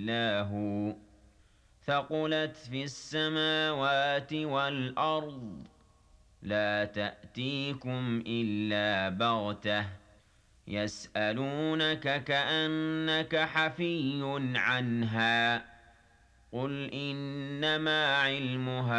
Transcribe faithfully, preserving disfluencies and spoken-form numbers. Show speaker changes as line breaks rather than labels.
إِلَّا هُوَ ثَقُلَتْ فِي السَّمَاوَاتِ وَالْأَرْضِ لَا تَأْتِيكُمْ إِلَّا بَغْتَةً يَسْأَلُونَكَ كَأَنَّكَ حَفِيٌّ عَنْهَا ۖ قُلْ إِنَّمَا عِلْمُهَا